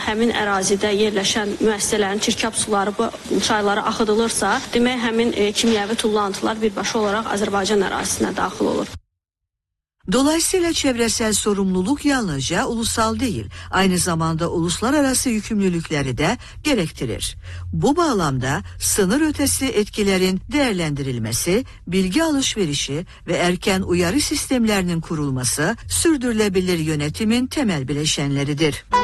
həmin ərazidə yerləşən müəssisələrin çirkab suları bu çaylara axıdılırsa, demək həmin kimyəvi tullantılar birbaşa olaraq Azərbaycan ərazisinə daxil olur. Dolayısıyla çevresel sorumluluk yalnızca ulusal değil, aynı zamanda uluslararası yükümlülükleri de gerektirir. Bu bağlamda sınır ötesi etkilerin değerlendirilmesi, bilgi alışverişi ve erken uyarı sistemlerinin kurulması sürdürülebilir yönetimin temel bileşenleridir.